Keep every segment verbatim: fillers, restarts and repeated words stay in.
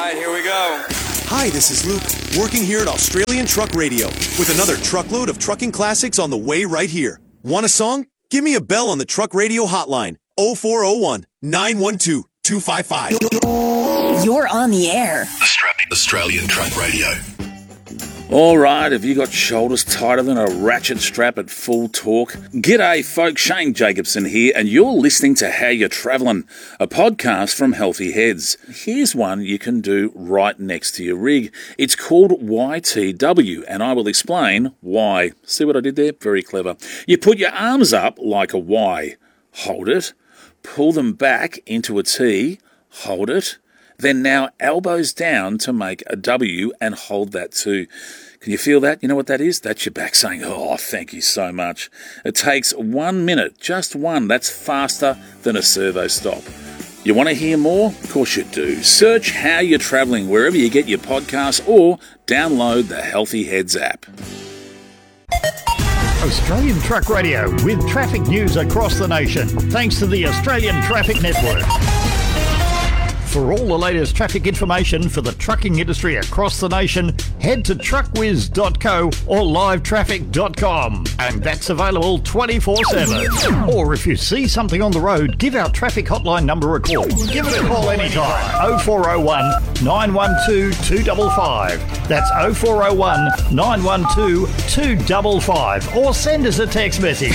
right, here we go. Hi, this is Luke, working here at Australian Truck Radio with another truckload of trucking classics on the way right here. Want a song? Give me a bell on the Truck Radio hotline, oh four oh one, nine one two, two five five. You're on the air. Australian Truck Radio. All right, have you got shoulders tighter than a ratchet strap at full torque? G'day, folks. Shane Jacobson here, and you're listening to How You're Travelling, a podcast from Healthy Heads. Here's one you can do right next to your rig. It's called Y T W, and I will explain why. See what I did there? Very clever. You put your arms up like a Y. Hold it. Pull them back into a T. Hold it. Then now elbows down to make a W and hold that too. Can you feel that? You know what that is? That's your back saying, oh, thank you so much. It takes one minute, just one. That's faster than a servo stop. You want to hear more? Of course you do. Search How You're Travelling wherever you get your podcasts or download the Healthy Heads app. Australian Truck Radio with traffic news across the nation, thanks to the Australian Traffic Network. For all the latest traffic information for the trucking industry across the nation, head to truck whiz dot co or live traffic dot com. And that's available twenty-four seven. Or if you see something on the road, give our traffic hotline number a call. Give it a call anytime. oh four oh one, nine one two, two five five. That's oh four oh one, nine one two, two five five. Or send us a text message.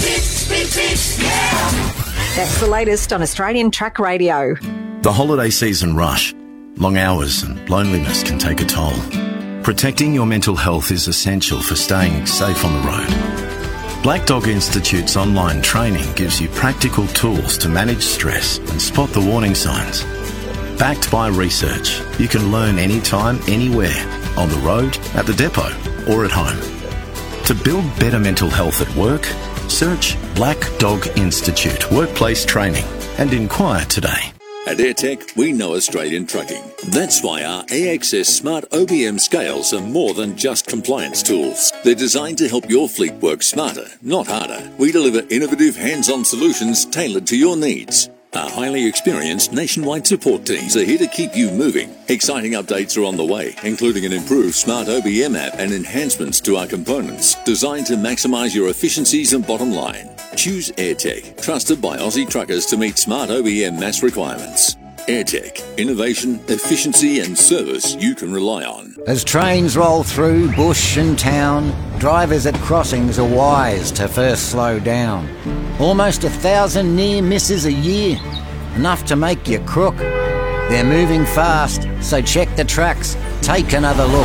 That's the latest on Australian Truck Radio. The holiday season rush, long hours and loneliness can take a toll. Protecting your mental health is essential for staying safe on the road. Black Dog Institute's online training gives you practical tools to manage stress and spot the warning signs. Backed by research, you can learn anytime, anywhere, on the road, at the depot, or at home. To build better mental health at work, search Black Dog Institute Workplace Training and inquire today. At AirTech, we know Australian trucking. That's why our A X S Smart O B M scales are more than just compliance tools. They're designed to help your fleet work smarter, not harder. We deliver innovative hands-on solutions tailored to your needs. Our highly experienced nationwide support teams are here to keep you moving. Exciting updates are on the way, including an improved Smart O B M app and enhancements to our components designed to maximise your efficiencies and bottom line. Choose AirTech, trusted by Aussie truckers to meet Smart O B M mass requirements. AirTech, innovation, efficiency and service you can rely on. As trains roll through bush and town, drivers at crossings are wise to first slow down. Almost a thousand near misses a year, enough to make you crook. They're moving fast, so check the tracks, take another look.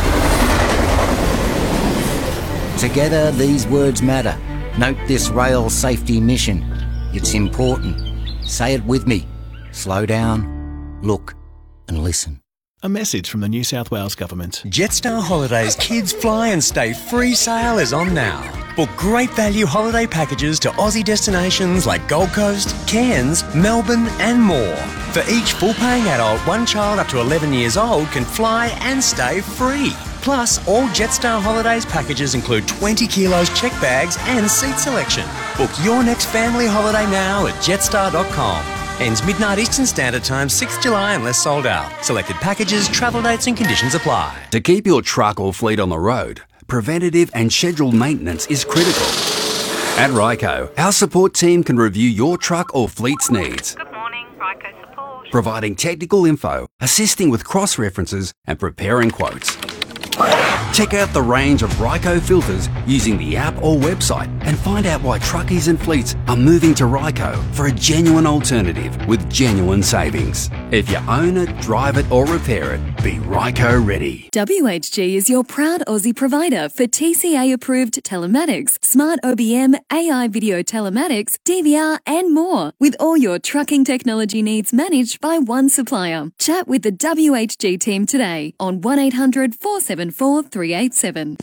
Together these words matter. Note this rail safety mission. It's important. Say it with me. Slow down, look and listen. A message from the New South Wales Government. Jetstar Holidays Kids Fly and Stay free sale is on now. Book great value holiday packages to Aussie destinations like Gold Coast, Cairns, Melbourne and more. For each full-paying adult, one child up to eleven years old can fly and stay free. Plus, all Jetstar Holidays packages include twenty kilos check bags and seat selection. Book your next family holiday now at jetstar dot com. Ends midnight Eastern Standard Time, sixth of July unless sold out. Selected packages, travel dates and conditions apply. To keep your truck or fleet on the road, preventative and scheduled maintenance is critical. At Ryco, our support team can review your truck or fleet's needs. Good morning, Ryco Support. Providing technical info, assisting with cross-references and preparing quotes. Check out the range of Ryco filters using the app or website and find out why truckies and fleets are moving to Ryco for a genuine alternative with genuine savings. If you own it, drive it or repair it, be Ryco ready. W H G is your proud Aussie provider for T C A-approved telematics, smart O B M, A I video telematics, D V R and more, with all your trucking technology needs managed by one supplier. Chat with the W H G team today on one eight hundred, four seven four, three eight seven.